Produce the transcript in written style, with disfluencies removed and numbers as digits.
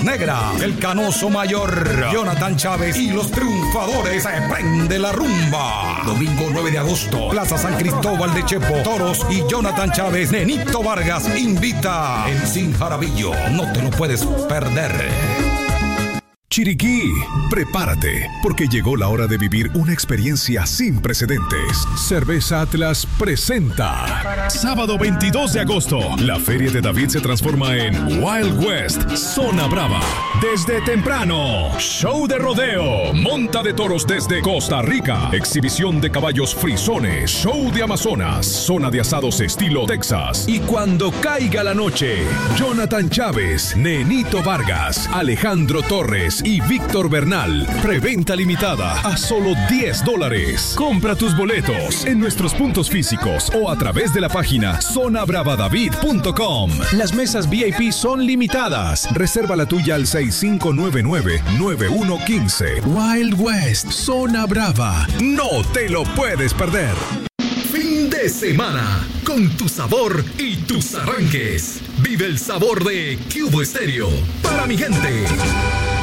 Ovejas Negras, El Canoso Mayor, Jonathan Chávez y los triunfadores. Se prende la rumba. Domingo 9 de agosto, Plaza San Cristóbal de Chepo. Toros y Jonathan Chávez. Nenito Vargas invita en Sin Jarabillo. No te lo puedes perder. Chiriquí, prepárate, porque llegó la hora de vivir una experiencia sin precedentes. Cerveza Atlas presenta sábado 22 de agosto. La Feria de David se transforma en Wild West, Zona Brava. Desde temprano, show de rodeo, monta de toros desde Costa Rica, exhibición de caballos frisones, show de Amazonas, zona de asados estilo Texas. Y cuando caiga la noche, Jonathan Chávez, Nenito Vargas, Alejandro Torres y Víctor Bernal. Preventa limitada a solo $10. Compra tus boletos en nuestros puntos físicos o a través de la página zonabravadavid.com. Las mesas VIP son limitadas. Reserva la tuya al 6599-9115. Wild West, Zona Brava. No te lo puedes perder. Fin de semana con tu sabor y tus arranques. Vive el sabor de Cubo Estéreo para mi gente.